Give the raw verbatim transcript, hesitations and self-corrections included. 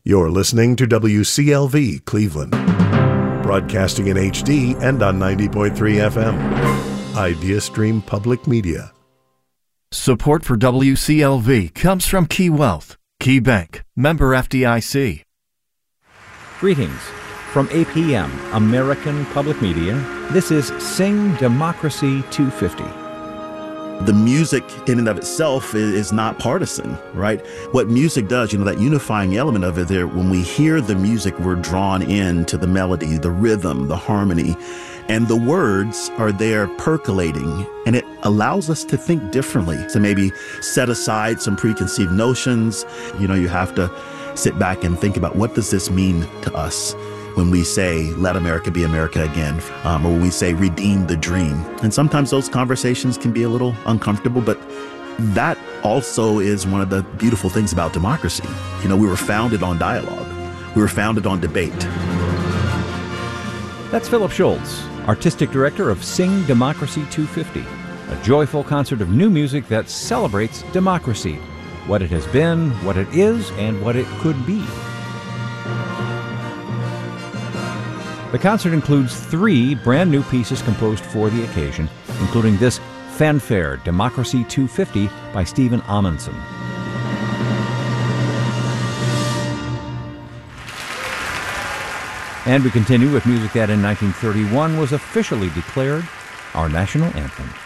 You're listening to W C L V Cleveland, broadcasting in H D and on ninety point three F M. IdeaStream Public Media. Support for W C L V comes from Key Wealth, Key Bank, member F D I C. Greetings. From A P M, American Public Media, this is Sing Democracy two fifty. The music in and of itself is not partisan, right? What music does, you know, that unifying element of it there, when we hear the music, we're drawn into the melody, the rhythm, the harmony, and the words are there percolating, and it allows us to think differently, to maybe set aside some preconceived notions. You know, you have to sit back and think about, what does this mean to us when we say, let America be America again, um, or when we say, redeem the dream. And sometimes those conversations can be a little uncomfortable, but that also is one of the beautiful things about democracy. You know, we were founded on dialogue. We were founded on debate. That's Philip Schultz, Artistic Director of Sing Democracy two fifty, a joyful concert of new music that celebrates democracy, what it has been, what it is, and what it could be. The concert includes three brand new pieces composed for the occasion, including this fanfare, Democracy two fifty by Stephen Amundsen. And we continue with music that in nineteen thirty-one was officially declared our national anthem.